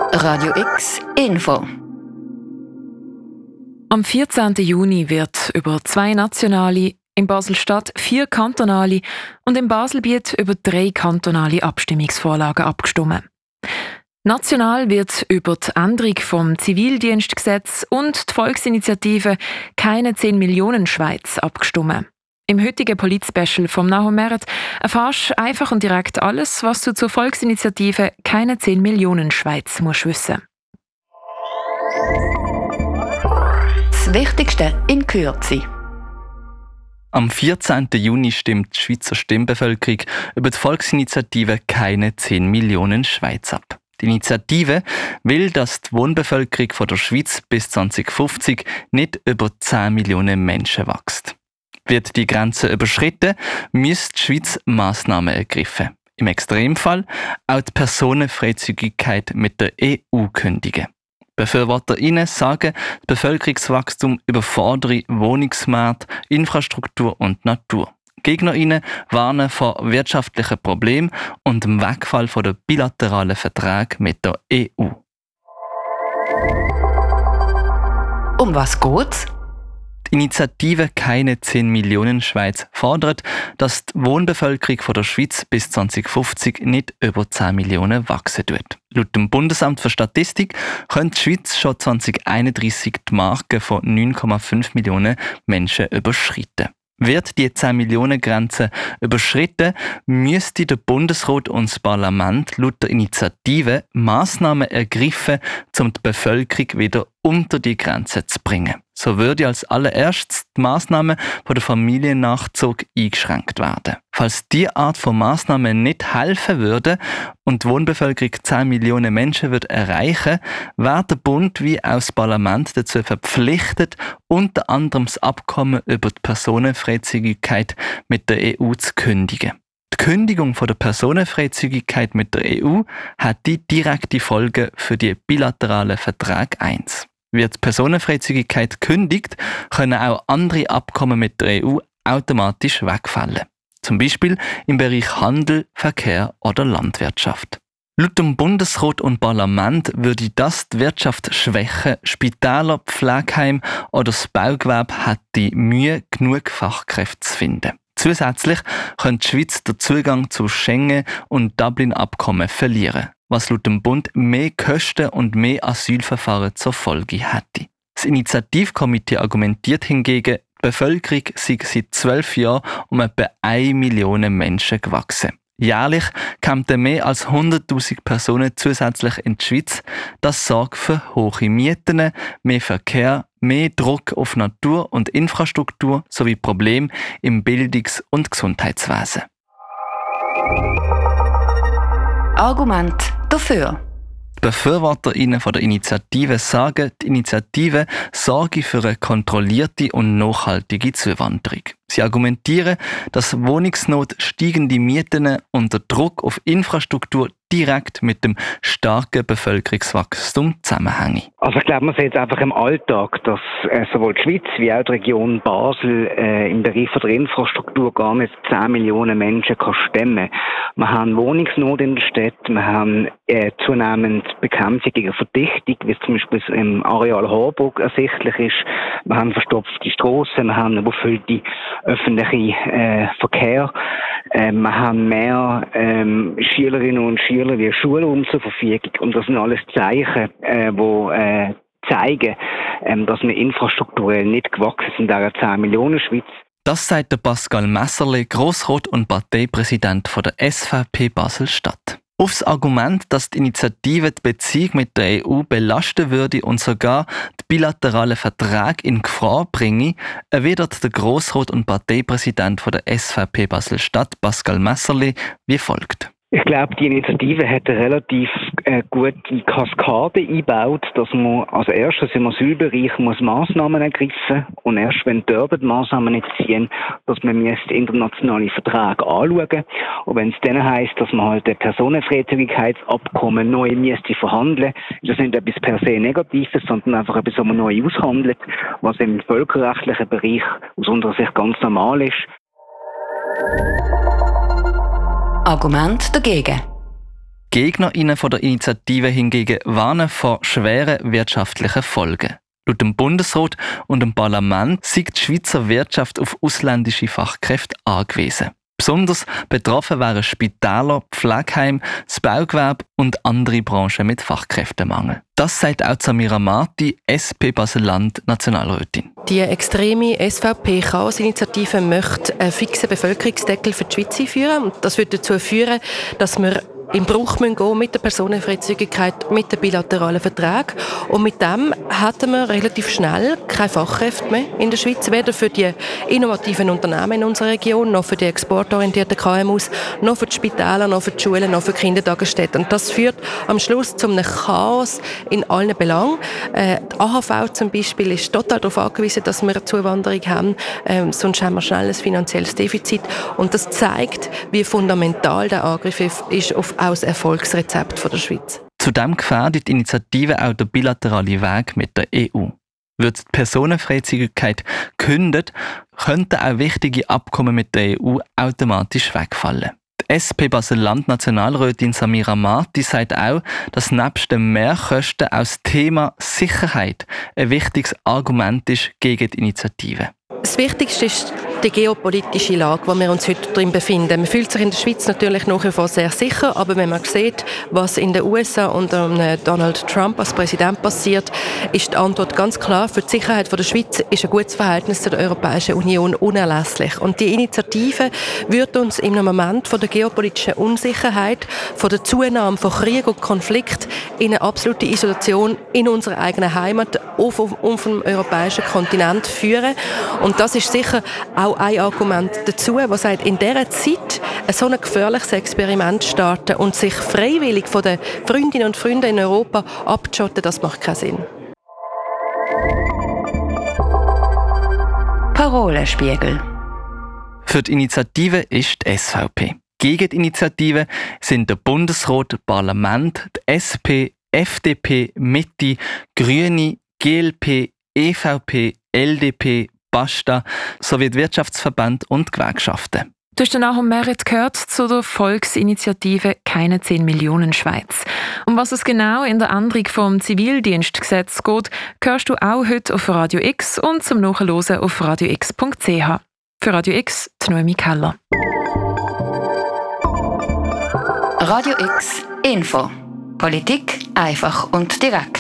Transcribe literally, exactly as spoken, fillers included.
Radio X Info. Am vierzehnten Juni wird über zwei nationale, in Basel-Stadt vier kantonale und im Baselbiet über drei kantonale Abstimmungsvorlagen abgestimmt. National wird über die Änderung vom Zivildienstgesetz und die Volksinitiative «Keine zehn Millionen Schweiz» abgestimmt. Im heutigen Polit-Special vom Nahum Meret erfährst du einfach und direkt alles, was du zur Volksinitiative «Keine zehn Millionen Schweiz» musst wissen. Das Wichtigste in Kürze. Am vierzehnten Juni stimmt die Schweizer Stimmbevölkerung über die Volksinitiative «Keine zehn Millionen Schweiz» ab. Die Initiative will, dass die Wohnbevölkerung von der Schweiz bis zwanzig fünfzig nicht über zehn Millionen Menschen wächst. Wird die Grenze überschritten, müsste die Schweiz Massnahmen ergreifen. Im Extremfall auch die Personenfreizügigkeit mit der E U kündigen. BefürworterInnen sagen, das Bevölkerungswachstum überfordere Wohnungsmarkt, Infrastruktur und Natur. GegnerInnen warnen vor wirtschaftlichen Problemen und dem Wegfall von der bilateralen Verträge mit der E U. Um was geht's? Die Initiative «Keine zehn Millionen Schweiz» fordert, dass die Wohnbevölkerung von der Schweiz bis zwanzig fünfzig nicht über zehn Millionen wachsen wird. Laut dem Bundesamt für Statistik könnte die Schweiz schon zwanzig einunddreissig die Marke von neun Komma fünf Millionen Menschen überschreiten. Wird die zehn Millionen Grenze überschritten, müsste der Bundesrat und das Parlament laut der Initiative Massnahmen ergreifen, um die Bevölkerung wieder unter die Grenze zu bringen. So würde als allererstes die Massnahmen von der Familiennachzug eingeschränkt werden. Falls diese Art von Massnahmen nicht helfen würde und die Wohnbevölkerung zehn Millionen Menschen würde erreichen, wäre der Bund wie auch das Parlament dazu verpflichtet, unter anderem das Abkommen über die Personenfreizügigkeit mit der E U zu kündigen. Die Kündigung von der Personenfreizügigkeit mit der E U hat die direkte Folge für die bilateralen Verträge eins. Wird die Personenfreizügigkeit gekündigt, können auch andere Abkommen mit der E U automatisch wegfallen. Zum Beispiel im Bereich Handel, Verkehr oder Landwirtschaft. Laut dem Bundesrat und Parlament würde das die Wirtschaft schwächen. Spitäler, Pflegeheime oder das Baugewerbe hätte Mühe, genug Fachkräfte zu finden. Zusätzlich könnte die Schweiz den Zugang zu Schengen- und Dublin-Abkommen verlieren, was laut dem Bund mehr Kosten und mehr Asylverfahren zur Folge hätte. Das Initiativkomitee argumentiert hingegen, die Bevölkerung sei seit zwölf Jahren um etwa eine Million Menschen gewachsen. Jährlich kämen mehr als hunderttausend Personen zusätzlich in die Schweiz. Das sorgt für hohe Mieten, mehr Verkehr, mehr Druck auf Natur und Infrastruktur sowie Probleme im Bildungs- und Gesundheitswesen. Argument dafür. Die BefürworterInnen von der Initiative sagen, die Initiative sorge für eine kontrollierte und nachhaltige Zuwanderung. Sie argumentieren, dass Wohnungsnot, steigende Mieten und der Druck auf Infrastruktur direkt mit dem starken Bevölkerungswachstum zusammenhängen. Also ich glaube, man sieht einfach im Alltag, dass äh, sowohl die Schweiz wie auch die Region Basel äh, im Bereich von der Infrastruktur gar nicht zehn Millionen Menschen kann stemmen. Wir haben Wohnungsnot in der Stadt, wir haben äh, zunehmend Bekämpfung gegen Verdichtung, wie es zum Beispiel im Areal Harburg ersichtlich ist. Wir haben verstopfte Strassen, wir haben überfüllte öffentliche äh, Verkehr. Äh, wir haben mehr ähm, Schülerinnen und Schüler wie Schulraum zur Verfügung. Und das sind alles Zeichen, äh, wo äh, zeigen, ähm, dass wir infrastrukturell nicht gewachsen sind in dieser zehn Millionen Schweiz. Das sagt der Pascal Messerli, Grossrat und Parteipräsident von der S V P Basel-Stadt. Auf das Argument, dass die Initiative die Beziehung mit der E U belasten würde und sogar die bilateralen Verträge in Gefahr bringe, erwidert der Grossrat und Parteipräsident von der S V P Basel-Stadt, Pascal Messerli, wie folgt. Ich glaube, die Initiative hat eine relativ äh, gute Kaskade eingebaut, dass man als erstes im Asylbereich muss Massnahmen ergreifen und erst wenn dort die Massnahmen nicht ziehen, dass man müsste internationale Verträge anschauen. Und wenn es dann heisst, dass man halt ein Personenfreizügigkeitsabkommen neu müsste verhandeln, ist das nicht etwas per se Negatives, sondern einfach etwas, was man neu aushandelt, was im völkerrechtlichen Bereich aus unserer Sicht ganz normal ist. Argument dagegen. GegnerInnen von der Initiative hingegen warnen vor schweren wirtschaftlichen Folgen. Laut dem Bundesrat und dem Parlament sei die Schweizer Wirtschaft auf ausländische Fachkräfte angewiesen. Besonders betroffen wären Spitäler, Pflegeheime, das Baugewerbe und andere Branchen mit Fachkräftemangel. Das sagt auch Samira Marti, S P Basel-Land Nationalrätin. Die extreme S V P-Chaos-Initiative möchte einen fixen Bevölkerungsdeckel für die Schweiz einführen. Das würde dazu führen, dass wir in Bruch gehen müssen mit der Personenfreizügigkeit, mit den bilateralen Verträgen. Und mit dem hätten wir relativ schnell keine Fachkräfte mehr in der Schweiz, weder für die innovativen Unternehmen in unserer Region, noch für die exportorientierten K M Us, noch für die Spitäler, noch für die Schulen, noch für die Kindertagesstätten. Und das führt am Schluss zu einem Chaos in allen Belangen. Äh, die A H V zum Beispiel ist total darauf angewiesen, dass wir eine Zuwanderung haben, ähm, sonst haben wir schnell ein finanzielles Defizit. Und das zeigt, wie fundamental der Angriff ist auf auch das Erfolgsrezept der Schweiz. Zudem gefährdet die Initiative auch den bilateralen Weg mit der E U. Wird die Personenfreizügigkeit gekündigt, könnten auch wichtige Abkommen mit der E U automatisch wegfallen. Die S P Basel-Land Nationalrätin Samira Marti sagt auch, dass nebst den Mehrkosten auch das Thema Sicherheit ein wichtiges Argument ist gegen die Initiative. Das Wichtigste ist die geopolitische Lage, in der wir uns heute drin befinden. Man fühlt sich in der Schweiz natürlich nach wie vor sehr sicher, aber wenn man sieht, was in den U S A unter Donald Trump als Präsident passiert, ist die Antwort ganz klar. Für die Sicherheit der Schweiz ist ein gutes Verhältnis zur Europäischen Union unerlässlich. Und die Initiative wird uns im Moment von der geopolitischen Unsicherheit, von der Zunahme von Krieg und Konflikt in eine absolute Isolation in unserer eigenen Heimat auf, auf, auf dem europäischen Kontinent führen. Und das ist sicher auch ein Argument dazu, das sagt, in dieser Zeit ein so ein gefährliches Experiment starten und sich freiwillig von den Freundinnen und Freunden in Europa abzuschotten, das macht keinen Sinn. Parolenspiegel. Für die Initiative ist die S V P. Gegen die Initiative sind der Bundesrat, das Parlament, die S P, F D P, Mitte, Grüne, G L P, E V P, L D P, Basta sowie die Wirtschaftsverbände und Gewerkschaften. Du hast Nachum Merit gehört zu der Volksinitiative «Keine zehn Millionen Schweiz». Um was es genau in der Änderung vom Zivildienstgesetz geht, hörst du auch heute auf Radio X und zum Nachhören auf radio x punkt c h. Für Radio X, die Noemi Keller. Radio X Info. Politik einfach und direkt.